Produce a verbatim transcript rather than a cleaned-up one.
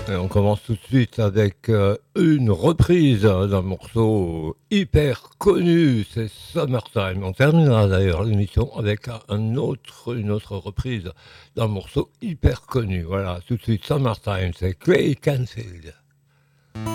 Et on commence tout de suite avec euh, une reprise d'un morceau hyper connu, c'est Summertime. On terminera d'ailleurs l'émission avec un autre, une autre reprise d'un morceau hyper connu. Voilà, tout de suite Summertime, c'est Clay Canfield.